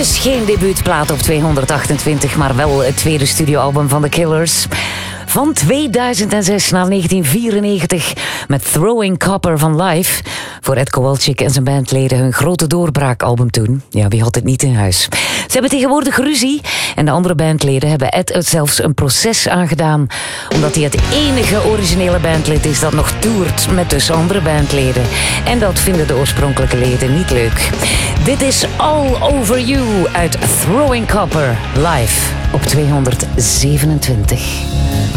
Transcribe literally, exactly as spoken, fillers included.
Dus geen debuutplaat op tweehonderdachtentwintig, maar wel het tweede studioalbum van The Killers. Van tweeduizend zes naar negentien vierennegentig met Throwing Copper van Live. Voor Ed Kowalczyk en zijn bandleden hun grote doorbraakalbum toen. Ja, wie had het niet in huis? Ze hebben tegenwoordig ruzie en de andere bandleden hebben Ed er zelfs een proces aangedaan. Omdat hij het enige originele bandlid is dat nog toert met dus andere bandleden. En dat vinden de oorspronkelijke leden niet leuk. Dit is All Over You uit Throwing Copper live op tweehonderdzevenentwintig.